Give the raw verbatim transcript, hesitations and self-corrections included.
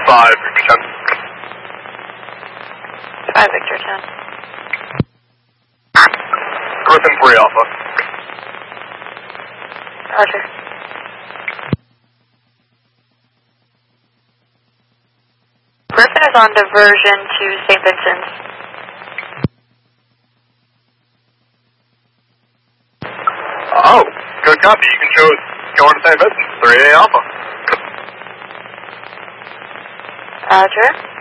five, Victor ten. five, Victor ten. Griffin three Alpha. Roger. Griffin is on diversion to Saint Vincent's. Oh, good copy. You can show going to Saint Vincent's, three A Alpha. Roger.